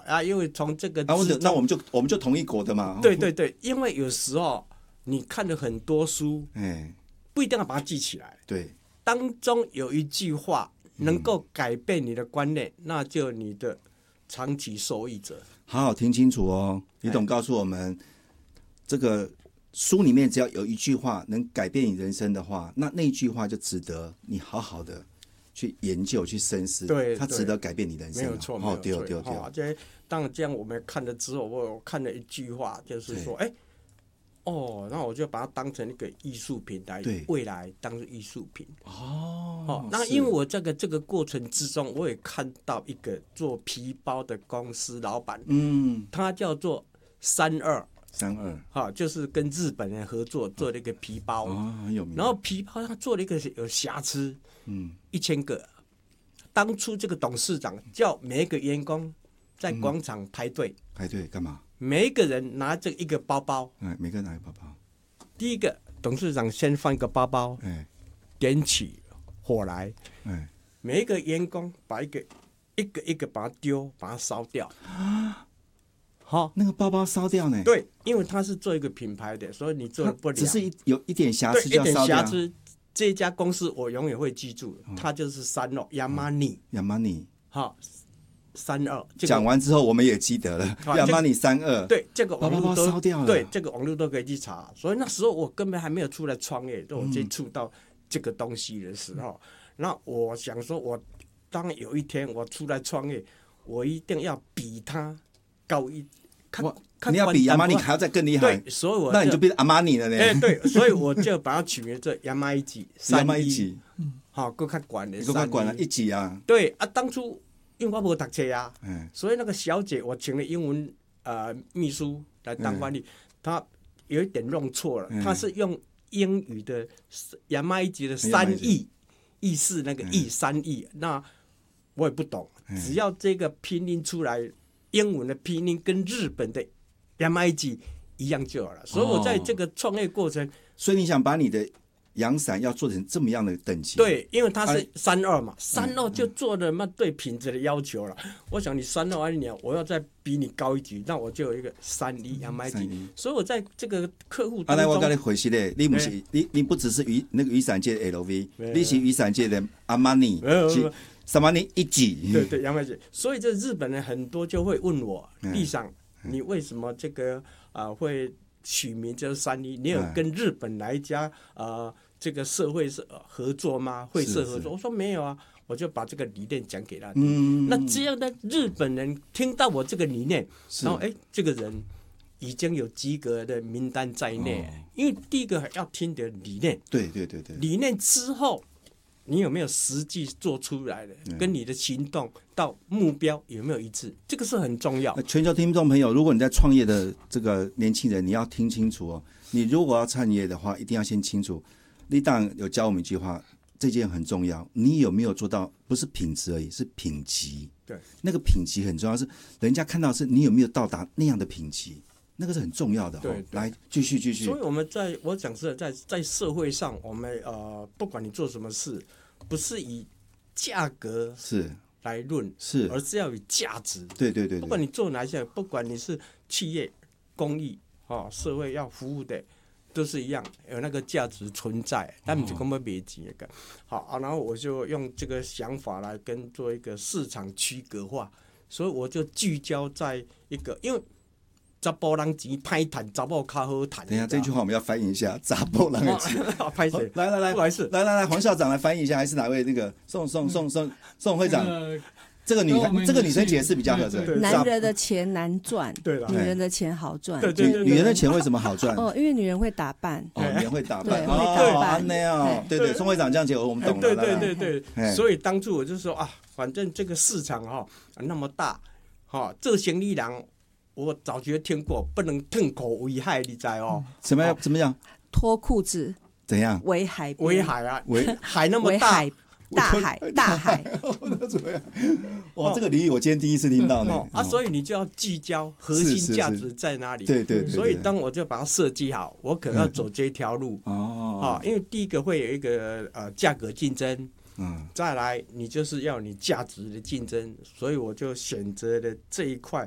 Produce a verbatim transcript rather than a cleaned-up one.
啊，因为从这个啊，那我们就我们就同一国的嘛。 对对对，因为有时候你看了很多书，哎，不一定要把它记起来。 对， 当中有一句话能够改变你的观念，嗯、那就你的长期受益者。 好好听清楚哦，李董告诉我们，这个书里面只要有一句话能改变你人生的话，那那句话就值得你好好的去研究、去深思。 对， 它值得改变你人生。 没有错，没有错。对对对。这当然这样，我们看了之后，我看了一句话，就是说，哎，哦，那我就把它当成一个艺术品来，未来当成艺术品。 哦。 哦，那因为我这个这个过程之中，我也看到一个做皮包的公司老板，嗯，他叫做三二。 三二， 哈，就是跟日本人合作做了一个皮包， 哦，很有名。 然后皮包他做了一个有瑕疵，嗯，一千个。当初这个董事长叫每一个员工在广场排队， 嗯、排队干嘛？ 每一个人拿着一个包包， 哎，每个人拿一个包包。 第一个董事长先放一个包包，哎，点起火来，哎，每一个员工把一个一个一个把它丢，把它烧掉。 好，那个包包烧掉呢？ 对，因为它是做一个品牌的，所以你做的不良， 只是一有一点瑕疵就要烧掉。 一点瑕疵，这家公司我永远会记住，哦、它就是三二 Yamani。 Yamani， 好，三二。 讲完之后我们也记得了 ，Yamani 三二。 对，这个网络都烧掉了。 对，这个网络都可以去查。所以那时候我根本还没有出来创业，都我接触到这个东西的时候，嗯、那我想说，我当有一天我出来创业，我一定要比他高一。 哇！你要比亚麻尼还要再更厉害， 对，所以我那你就变阿玛尼了呢。 哎、欸，对，所以我就把它取名做亚麻一级， 亚麻一级， 嗯，好，够看管的， 够看管了一级啊。 对啊，当初因为我没读册啊，嗯，所以那个小姐我请了英文呃秘书来当翻译，她、嗯、有一点弄错了，她、嗯、是用英语的亚麻一级的三亿意思那个亿三亿，那我也不懂，只要这个拼音出来。英文的拼音跟日本的 M I G 一样就好了，所以我在这个创业过程，哦、 所以你想把你的阳伞要做成这么样的等级？ 对，因为它是三二嘛，三二就做了嘛对品质的要求了。嗯、我想你三二二年，我要再比你高一级，那我就有一个三一 M I G。所以我在这个客户当中， 啊，我跟你回息嘞，你不是、欸、你你不只是雨那个雨伞界的 L V， 你是雨伞界的阿玛尼。什么？你一级？ 对对，杨梅姐。所以这日本人很多就会问我，立上，你为什么这个啊、呃、会取名叫三一？你有跟日本哪一家呃这个社会是合作吗？会社合作？我说没有啊，我就把这个理念讲给他听。嗯、那这样的日本人听到我这个理念，然后哎，这个人已经有及格的名单在内，哦、因为第一个要听的理念。 对对对对。 理念之后。你有没有实际做出来的？跟你的行动到目标有没有一致？这个是很重要。 全球听众朋友，如果你在创业的这个年轻人，你要听清楚哦。你如果要创业的话，一定要先清楚。立党有教我们一句话，这件很重要。你有没有做到？不是品质而已，是品级。 对， 那个品级很重要，是人家看到是你有没有到达那样的品级。那个是很重要的。 对， 来继续继续。 所以我们在我讲是在在社会上，我们呃，不管你做什么事，不是以价格是来论， 是， 而是要以价值。 对对 对, 对。 不管你做哪一项，不管你是企业、公益哦，社会要服务的，都是一样有那个价值存在。但不是根本没钱的。哦、好啊，然后我就用这个想法来跟做一个市场区隔化，所以我就聚焦在一个，因为。查甫人钱歹赚，查某较好赚。 等一下，这句话我们要翻译一下。查甫人的钱， 拍谁？ 来来来， 不好意思， 来来来，黄校长来翻译一下，还是哪位那个宋宋宋宋宋会长？这个女这个女生解释比较合适。 男人的钱难赚， 对了， 女人的钱好赚。 对对对， 女人的钱为什么好赚？ 哦，因为女人会打扮。 哦，女人会打扮， 对，会打扮那样。对对，宋会长这样解，我们懂了。 对对对对，所以当初我就说啊，反正这个市场哈那么大，哈，这生意人。我早就听过，不能吞口为海，你知哦？ 什么怎么样？ 脱裤子怎样？ 围海， 围海啊，围海那么大， 海大海大海。 那怎么样？哇，这个俚语我今天第一次听到呢。 哦啊，所以你就要聚焦核心价值在哪里？ 对对对。 所以当我就把它设计好，我可能要走这条路哦。啊，因为第一个会有一个呃价格竞争。嗯，再来，你就是要你价值的竞争，所以我就选择了这一块